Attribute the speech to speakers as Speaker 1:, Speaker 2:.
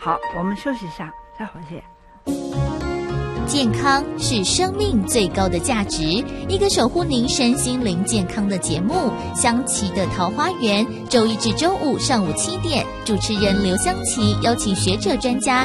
Speaker 1: 好，我们休息一下，再回去。
Speaker 2: 健康是生命最高的价值，一个守护您身心灵健康的节目《香琪的桃花源》，周一至周五上午7点，主持人刘香琪邀请学者专家